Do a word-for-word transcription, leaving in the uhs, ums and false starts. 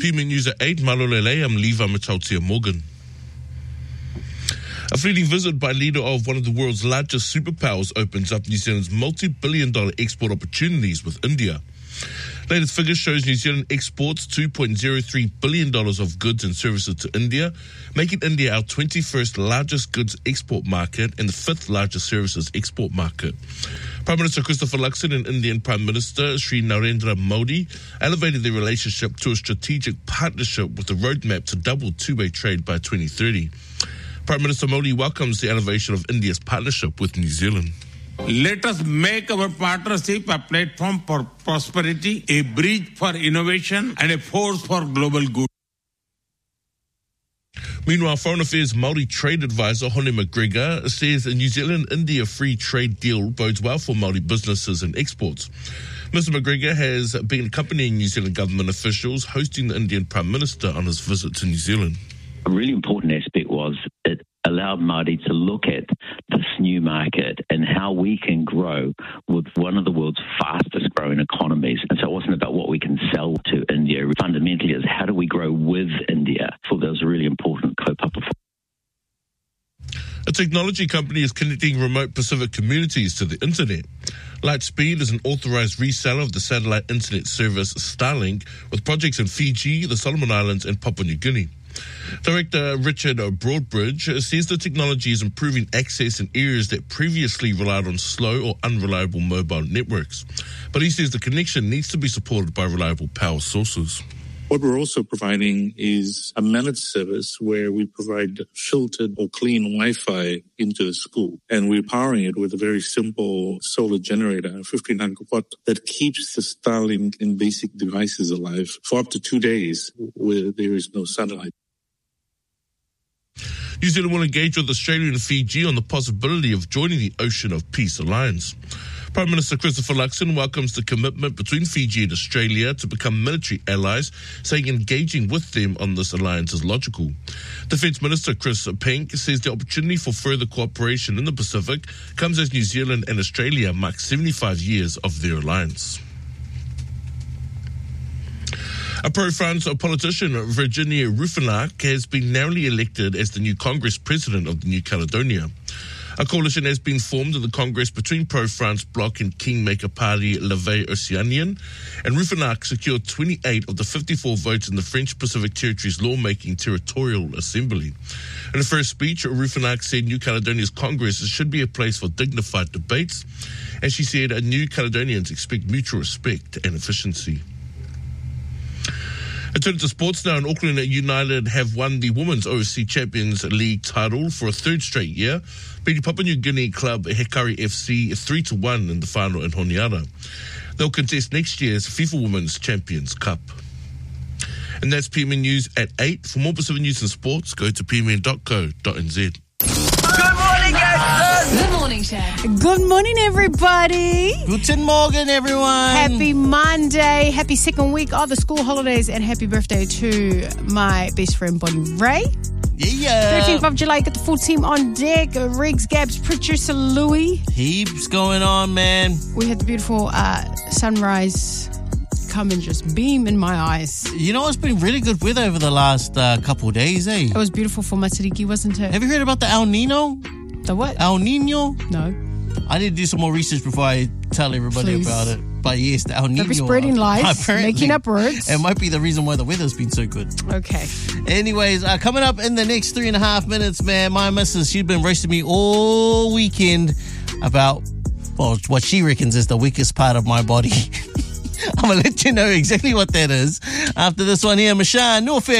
P M News at eight, Malolele, I'm Levi Matautia Morgan. A fleeting visit by leader of one of the world's largest superpowers opens up New Zealand's multi-billion dollar export opportunities with India. Latest figures shows New Zealand exports two point zero three billion dollars of goods and services to India, making India our twenty-first largest goods export market and the fifth largest services export market. Prime Minister Christopher Luxon and Indian Prime Minister Sri Narendra Modi elevated their relationship to a strategic partnership with a roadmap to double two-way trade by twenty thirty. Prime Minister Modi welcomes the elevation of India's partnership with New Zealand. Let us make our partnership a platform for prosperity, a bridge for innovation, and a force for global good. Meanwhile, Foreign Affairs Māori Trade Advisor Hone McGregor says a New Zealand-India free trade deal bodes well for Māori businesses and exports. Mister McGregor has been accompanying New Zealand government officials hosting the Indian Prime Minister on his visit to New Zealand. A really important aspect was it allowed Māori to look at this new market and how we can grow with one of the world's fastest growing economies. And so it wasn't about what we can sell to India. Fundamentally, is how do we grow with India? So that was a really important kaupapa. A technology company is connecting remote Pacific communities to the internet. Lightspeed is an authorized reseller of the satellite internet service Starlink, with projects in Fiji, the Solomon Islands, and Papua New Guinea. Director Richard Broadbridge says the technology is improving access in areas that previously relied on slow or unreliable mobile networks. But he says the connection needs to be supported by reliable power sources. What we're also providing is a managed service where we provide filtered or clean Wi-Fi into the school. And we're powering it with a very simple solar generator, fifteen hundred watt, that keeps the Starlink and basic devices alive for up to two days where there is no sunlight. New Zealand will engage with Australia and Fiji on the possibility of joining the Ocean of Peace Alliance. Prime Minister Christopher Luxon welcomes the commitment between Fiji and Australia to become military allies, saying engaging with them on this alliance is logical. Defence Minister Chris Penk says the opportunity for further cooperation in the Pacific comes as New Zealand and Australia mark seventy-five years of their alliance. A pro-France politician, Virginia Ruffinac, has been narrowly elected as the new Congress president of the New Caledonia. A coalition has been formed in the Congress between pro-France bloc and Kingmaker Party Levé Océanienne, and Ruffinac secured twenty-eight of the fifty-four votes in the French Pacific Territory's lawmaking territorial assembly. In her first speech, Ruffinac said New Caledonia's Congress should be a place for dignified debates, and she said New Caledonians expect mutual respect and efficiency. I turn to sports now. In Auckland United have won the Women's O F C Champions League title for a third straight year, beating Papua New Guinea club Hekari F C three to one in the final in Honiara. They'll contest next year's FIFA Women's Champions Cup. And that's P M N News at eight. For more Pacific News and sports, go to p m n dot co dot n z. Good morning, guys. Good morning, Chad. Good morning, everybody. Guten Morgen, everyone. Happy Monday. Happy second week of the school holidays, and happy birthday to my best friend, Bonnie Ray. Yeah. thirteenth of July, got the full team on deck. Riggs, Gabs, producer Louis. Heaps going on, man. We had the beautiful uh, sunrise come and just beam in my eyes. You know, it's been really good weather over the last uh, couple of days, eh? It was beautiful for Matariki, wasn't it? Have you heard about the El Nino? The what? El Nino? No. I need to do some more research before I tell everybody Please. about it. But yes, the El Nino. Don't be spreading lies, apparently, making up words. It might be the reason why the weather's been so good. Okay. Anyways, uh, coming up in the next three and a half minutes, man, my missus, she's been roasting me all weekend about, well, what she reckons is the weakest part of my body. I'm going to let you know exactly what that is after this one here. Mashan, no fair.